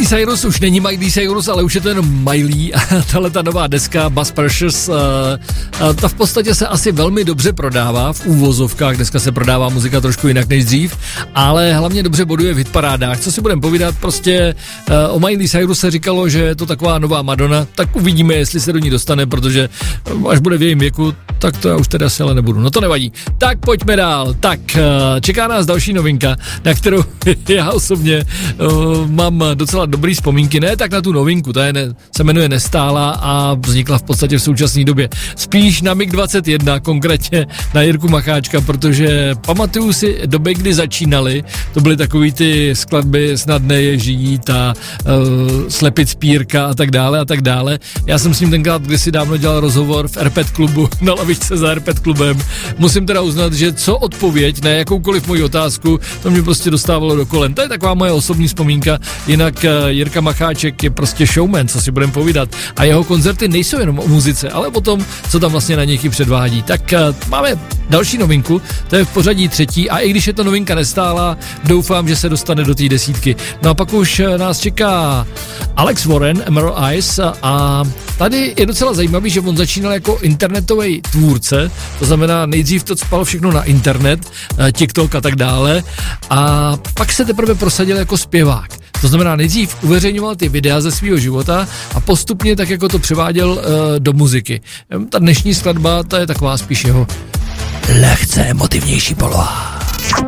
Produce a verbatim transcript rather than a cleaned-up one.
Cyrus už není Miley Cyrus, ale už je to jenom Miley a tahle ta nová deska Buzz Precious, uh, uh, ta v podstatě se asi velmi dobře prodává v úvozovkách, dneska se prodává muzika trošku jinak než dřív, ale hlavně dobře boduje v hitparádách. Co si budeme povídat, prostě uh, o Miley Cyrus se říkalo, že je to taková nová Madonna, tak uvidíme, jestli se do ní dostane, protože až bude v jejím věku, tak to já už teda asi ale nebudu, no to nevadí. Tak pojďme dál, tak uh, čeká nás další novinka, na kterou já osobně uh, mám docela dobrý vzpomínky, ne tak na tu novinku, ta je ne, se jmenuje Nestála a vznikla v podstatě v současné době. Spíš na mig dvacet jedna, konkrétně na Jirku Macháčka, protože pamatuju si doby, kdy začínali, to byly takový ty skladby Snadné je žít a uh, Slepit Spírka a tak dále a tak dále. Já jsem s ním tenkrát kdysi dávno dělal rozhovor v R P klubu, na lavičce za R P klubem. Musím teda uznat, že co odpověď na jakoukoliv moji otázku, to mě prostě dostávalo do kolen. To je taková moje osobní vzpomínka, jinak Jirka Macháček je prostě showman, co si budeme povídat. A jeho koncerty nejsou jenom o muzice, ale o tom, co tam vlastně na něj předvádí. Tak máme další novinku, to je v pořadí třetí a i když je to novinka Nestála, doufám, že se dostane do té desítky. No a pak už nás čeká Alex Warren, Emerald Eyes a tady je docela zajímavý, že on začínal jako internetový tvůrce, to znamená nejdřív to spal všechno na internet, TikTok a tak dále a pak se teprve prosadil jako zpěvák. To znamená, nejdřív uveřejňoval ty videa ze svého života a postupně tak jako to převáděl uh, do muziky. Ta dnešní skladba, ta je taková spíš jeho lehce emotivnější poloha.